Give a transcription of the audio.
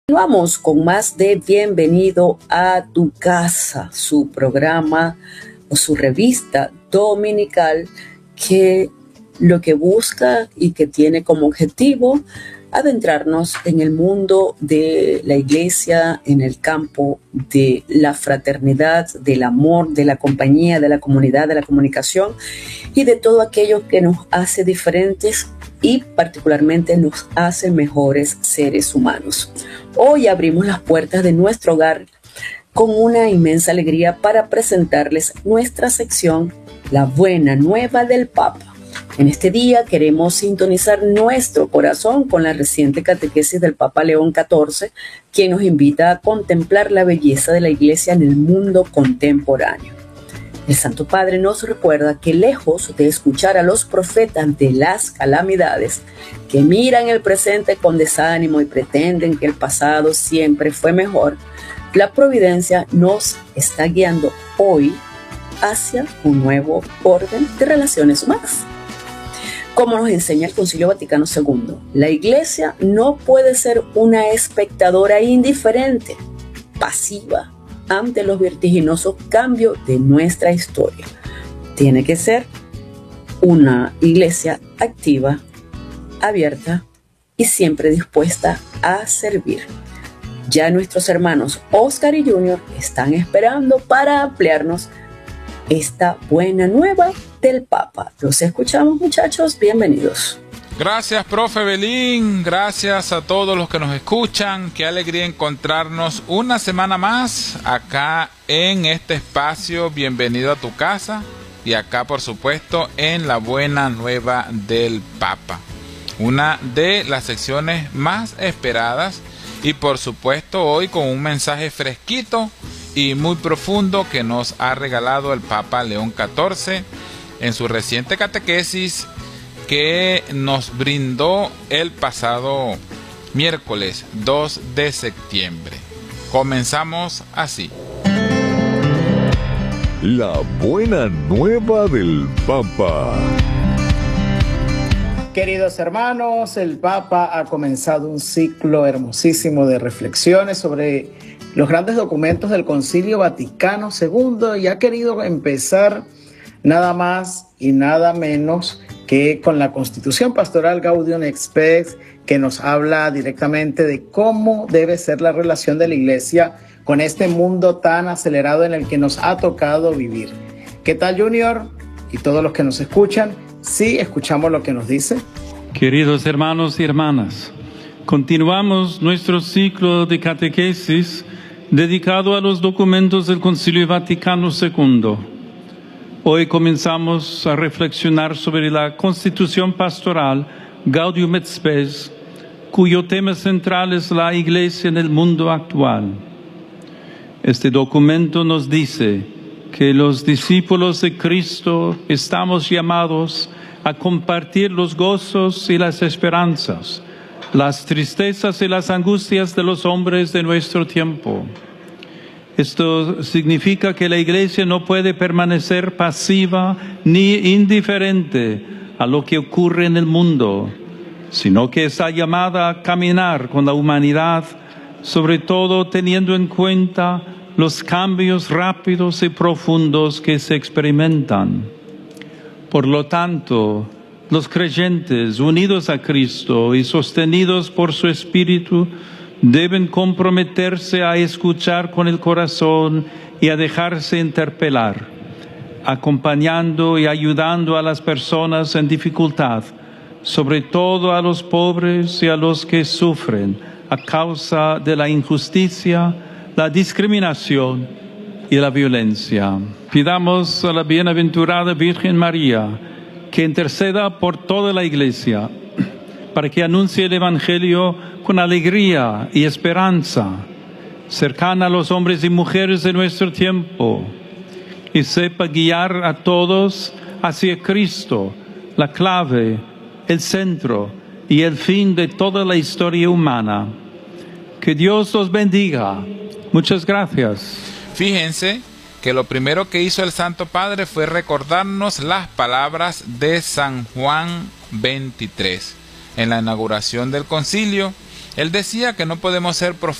Vamos con más de Bienvenido a tu casa, su programa o su revista dominical que lo que busca y que tiene como objetivo adentrarnos en el mundo de la iglesia, en el campo de la fraternidad, del amor, de la compañía, de la comunidad, de la comunicación y de todo aquello que nos hace diferentes y particularmente nos hace mejores seres humanos. Hoy abrimos las puertas de nuestro hogar con una inmensa alegría para presentarles nuestra sección La Buena Nueva del Papa. En este día queremos sintonizar nuestro corazón con la reciente catequesis del Papa León XIV, quien nos invita a contemplar la belleza de la Iglesia en el mundo contemporáneo. El Santo Padre nos recuerda que lejos de escuchar a los profetas de las calamidades, que miran el presente con desánimo y pretenden que el pasado siempre fue mejor, la providencia nos está guiando hoy hacia un nuevo orden de relaciones humanas. Como nos enseña el Concilio Vaticano II, la Iglesia no puede ser una espectadora indiferente, pasiva, ante los vertiginosos cambios de nuestra historia. Tiene que ser una iglesia activa, abierta y siempre dispuesta a servir. Ya nuestros hermanos Oscar y Junior están esperando para ampliarnos esta buena nueva del Papa. Los escuchamos, muchachos, bienvenidos. Gracias, profe Belín, gracias a todos los que nos escuchan. Qué alegría encontrarnos una semana más acá en este espacio Bienvenido a tu casa y acá, por supuesto, en La Buena Nueva del Papa. Una de las secciones más esperadas y, por supuesto, hoy con un mensaje fresquito y muy profundo que nos ha regalado el Papa León XIV en su reciente catequesis que nos brindó el pasado miércoles 2 de septiembre. Comenzamos así. La Buena Nueva del Papa. Queridos hermanos, el Papa ha comenzado un ciclo hermosísimo de reflexiones sobre los grandes documentos del Concilio Vaticano II y ha querido empezar nada más y nada menos que con la Constitución Pastoral Gaudium et Spes, que nos habla directamente de cómo debe ser la relación de la Iglesia con este mundo tan acelerado en el que nos ha tocado vivir. ¿Qué tal, Junior? Y todos los que nos escuchan, ¿sí escuchamos lo que nos dice? Queridos hermanos y hermanas, continuamos nuestro ciclo de catequesis dedicado a los documentos del Concilio Vaticano II. Hoy comenzamos a reflexionar sobre la Constitución Pastoral Gaudium et Spes, cuyo tema central es la Iglesia en el mundo actual. Este documento nos dice que los discípulos de Cristo estamos llamados a compartir los gozos y las esperanzas, las tristezas y las angustias de los hombres de nuestro tiempo. Esto significa que la Iglesia no puede permanecer pasiva ni indiferente a lo que ocurre en el mundo, sino que está llamada a caminar con la humanidad, sobre todo teniendo en cuenta los cambios rápidos y profundos que se experimentan. Por lo tanto, los creyentes unidos a Cristo y sostenidos por su Espíritu deben comprometerse a escuchar con el corazón y a dejarse interpelar, acompañando y ayudando a las personas en dificultad, sobre todo a los pobres y a los que sufren a causa de la injusticia, la discriminación y la violencia. Pidamos a la bienaventurada Virgen María que interceda por toda la Iglesia, para que anuncie el Evangelio con alegría y esperanza, cercana a los hombres y mujeres de nuestro tiempo, y sepa guiar a todos hacia Cristo, la clave, el centro y el fin de toda la historia humana. Que Dios los bendiga. Muchas gracias. Fíjense que lo primero que hizo el Santo Padre fue recordarnos las palabras de San Juan 23. En la inauguración del concilio, él decía que no podemos ser